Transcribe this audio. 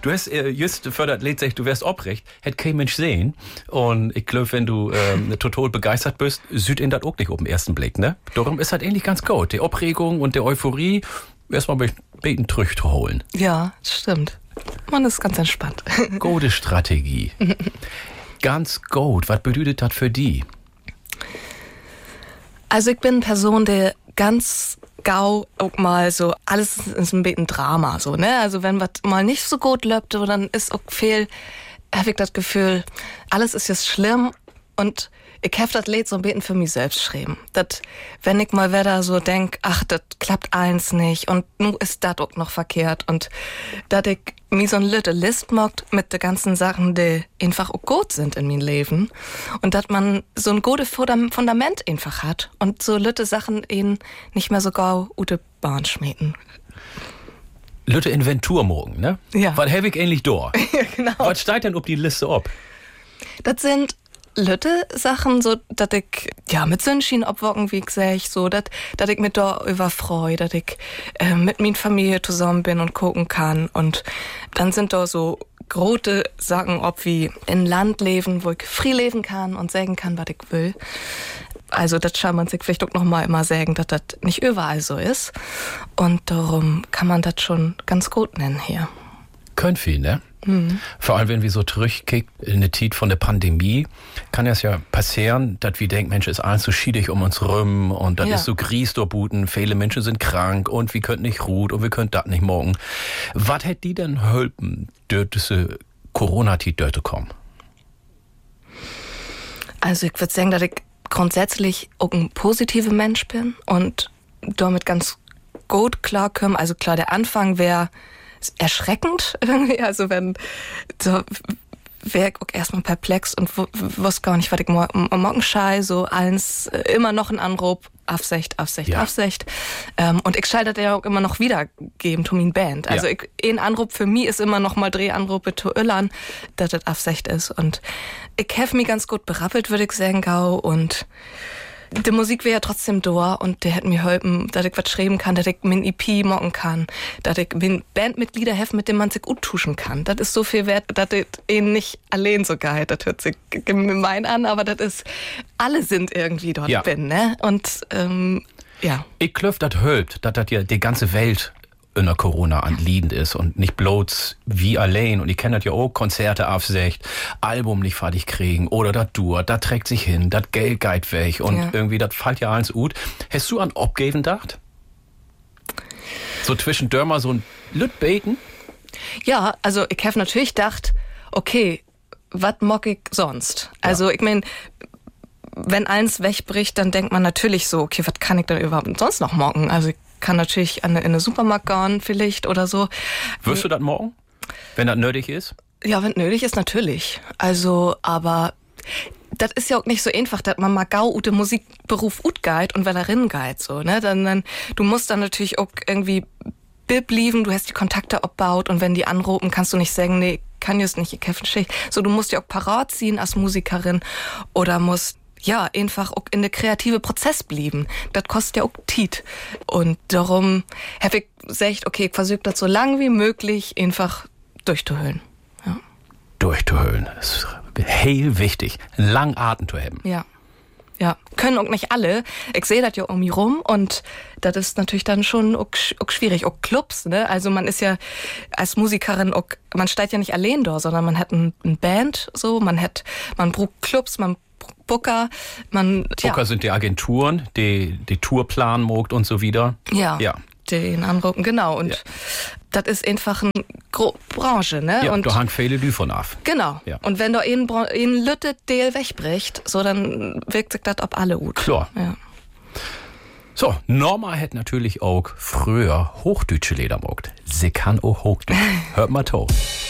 Du hast just für das Lied gesagt, du wärst obrecht, hätte kein Mensch sehen. Und ich glaube, wenn du total begeistert bist, sieht ihn das auch nicht auf den ersten Blick, ne? Darum ist das eigentlich ganz gut. Die Aufregung und die Euphorie, erstmal ein bisschen holen. Ja, das stimmt. Man ist ganz entspannt. Gute Strategie. Ganz gut. Was bedeutet das für die? Also ich bin eine Person, die ganz gau auch mal so, alles ist ein bisschen Drama, so, ne? Also wenn was mal nicht so gut läuft, dann ist auch viel, habe ich das Gefühl, alles ist jetzt schlimm und ich habe das Lied so ein bisschen für mich selbst geschrieben. Dat, wenn ich mal wieder so denk, ach, das klappt eins nicht und nun ist das auch noch verkehrt und dass ich mir so ein Lütte List macht mit den ganzen Sachen, die einfach auch gut sind in meinem Leben und dass man so ein gutes Fundament einfach hat und so Lütte Sachen ihn nicht mehr so gau ute Bahn schmieden. Lütte Inventur morgen, ne? Ja. Was habe ich ähnlich da? Ja, genau. Was steht denn auf die Liste ab? Das sind Lütte Sachen, so, dass ich, ja, mit Sonnenschein obwocken, wie ich sag, so, dass ich mich da überfreue, dass ich mit meiner Familie zusammen bin und gucken kann. Und dann sind da so große Sachen, ob wie in Land leben, wo ich frei leben kann und sagen kann, was ich will. Also, das kann man sich vielleicht auch noch mal immer sagen, dass das nicht überall so ist. Und darum kann man das schon ganz gut nennen hier. Können viel, ne? Mhm. Vor allem, wenn wir so zurückkicken in eine Zeit von der Pandemie, kann es ja passieren, dass wir denken, Mensch, ist alles so schiedig um uns rum und das ist so gries buten, viele Menschen sind krank und wir können nicht ruhen und wir können das nicht morgen. Was hätte die denn helfen, durch diese Corona-Zeit durchzukommen? Also, ich würde sagen, dass ich grundsätzlich auch ein positiver Mensch bin und damit ganz gut klarkomme. Also klar, der Anfang wäre erschreckend irgendwie, also wenn so wäre ich auch erstmal perplex und wusste gar nicht, was ich morgen schei, so eins immer noch ein Anruf, Aufsicht. Und ich schalte das ja auch immer noch wiedergeben zu meiner Band. Also ein Anruf für mich ist immer noch mal Drehanrufe zu Öllern, dass das Aufsicht ist. Und ich habe mich ganz gut berappelt, würde ich sagen, Gau. Und die Musik wäre ja trotzdem da und der hätte mir helfen, dass ich was schreiben kann, dass ich min EP machen kann, dass ich min Bandmitglieder helfen, mit denen man sich gut tuschen kann. Das ist so viel wert, dass ich ihn nicht allein so geil, das hört sich gemein an, aber das ist, alle sind irgendwie dort bin, ne? Und, ja. Ich glaube, das hilft, dass das ja die ganze Welt in der Corona anliegend ist und nicht bloß wie allein. Und ich kenne das ja auch, Konzerte aufsicht, Album nicht fertig kriegen oder das dauert, das trägt sich hin, das Geld geht weg und irgendwie, das fällt ja alles gut. Hast du an Abgeben gedacht? So zwischen Dörmer so ein Lüt beten? Ja, also ich habe natürlich gedacht, okay, was mock ich sonst? Also ich meine, wenn eins wegbricht, dann denkt man natürlich so, okay, was kann ich denn überhaupt sonst noch mocken? Also ich kann natürlich in eine Supermarkt gehen vielleicht oder so. Wirst du das morgen, wenn das nötig ist? Ja, wenn nötig ist, natürlich. Also, aber das ist ja auch nicht so einfach, dass man mal gau ute Musikberuf ut geht und Wellerin geht, so, ne? Dann, du musst dann natürlich auch irgendwie blieben, du hast die Kontakte abbaut und wenn die anrufen, kannst du nicht sagen, nee, kann jetzt nicht, ich helfe nicht. So, du musst ja auch parat ziehen als Musikerin oder musst ja, einfach auch in der kreative Prozess blieben. Das kostet ja auch Zeit. Und darum habe ich gesagt, okay, ich versuche das so lang wie möglich einfach durchzuhöhlen. Ja. Durchzuhöhlen. Das ist heel wichtig. Lang Atem zu haben. Ja. Ja. Können auch nicht alle. Ich sehe das ja um mich rum und das ist natürlich dann schon auch schwierig. Auch Clubs, ne? Also man ist ja als Musikerin auch, man steht ja nicht allein da, sondern man hat eine Band, so, man braucht Clubs, man Booker, Booker sind die Agenturen, die Tourplan mogt und so wieder. Ja. Den anrufen, genau. Und das ist einfach eine Branche, ne? Ja, und da hängt viele Lü von ab. Genau. Ja. Und wenn da ein Lütte Deal wegbricht, so dann wirkt sich das auf alle gut. Klar. Ja. So, Norma hätte natürlich auch früher hochdeutsche Leder mogt. Sie kann auch Hochdeutsch. Hört mal to.